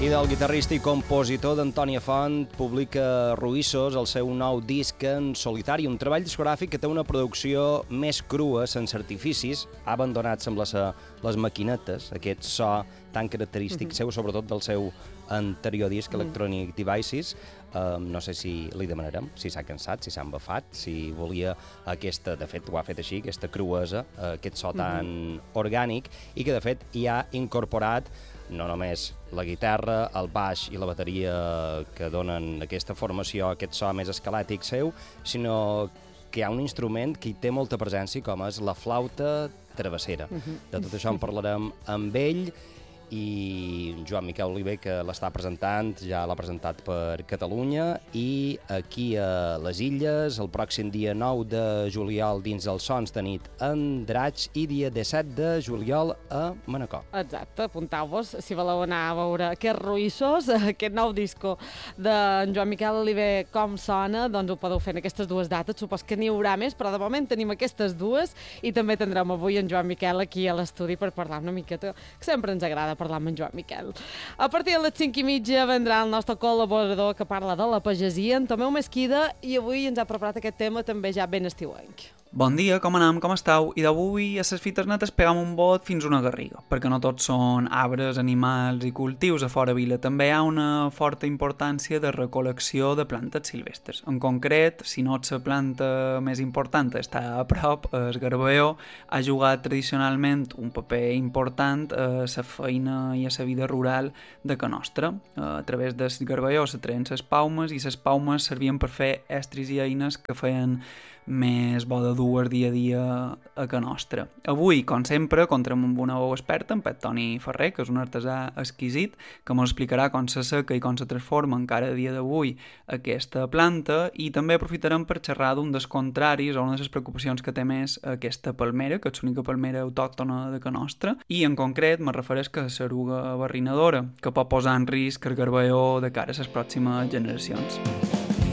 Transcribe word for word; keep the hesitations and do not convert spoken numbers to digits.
I del guitarrista i compositor d'Antònia Font publica Ruïssos, el seu nou disc en solitari, un treball discogràfic que té una producció més crua, sense artificis, ha abandonat, sembla ser, les maquinetes, aquest so tan característic mm -hmm. seu, sobretot del seu anterior disc, mm -hmm. Electronic Devices. Um, no sé si li demanarem, si s'ha cansat, si s'ha embafat, si volia aquesta, de fet ho ha fet així, aquesta cruesa, aquest so tan mm -hmm. orgànic, i que de fet hi ha incorporat no només la guitarra, el baix i la bateria que donen aquesta formació, aquest so més esquelètic seu, sinó que hi ha un instrument que hi té molta presència, com és la flauta travessera. Uh-huh. De tot això en parlarem amb ell, i Joan Miquel Oliver, que l'està presentant, ja l'ha presentat per Catalunya, i aquí a les Illes, el pròxim dia nou de juliol dins els Sons de Nit en Draig, i dia disset de juliol a Manacor. Exacte, apuntau-vos si voleu anar a veure aquests Ruïssos, aquest nou disco d'en Joan Miquel Oliver, com sona, doncs ho podeu fer en aquestes dues dates. Supos que n'hi haurà més, però de moment tenim aquestes dues, i també tindrem avui en Joan Miquel aquí a l'estudi per parlar una miqueta, que sempre ens agrada parlar amb en Joan Miquel. A partir de les cinc i mitja vendrà el nostre col·laborador que parla de la pagesia, en Tomeu Mesquida, i avui ens ha preparat aquest tema també ja ben estiuenc. Bon dia, com anem, com estàu? I d'avui a les fites netes pegam un bot fins una garriga, perquè no tots són arbres, animals i cultius a fora vila. També hi ha una forta importància de recol·lecció de plantes silvestres. En concret, si no la planta més important està a prop, el garbeó ha jugat tradicionalment un paper important a la feina i a la vida rural de ca nostra. A través del garbeó se treien les paumes, i les paumes servien per fer estris i eines que feien més bo de dur dia a dia a ca nostra. Avui, com sempre, comptem amb una veu experta, en Pep Toni Ferrer, que és un artesà exquisit, que ens explicarà com se seca i com se transforma encara a dia d'avui aquesta planta, i també aprofitarem per xerrar d'un dels contraris o una de les preocupacions que té més aquesta palmera, que és l'única palmera autòctona de ca nostra, i en concret me refereix a la seruga barrinadora, que pot posar en risc el garbeó de cara a les pròximes generacions.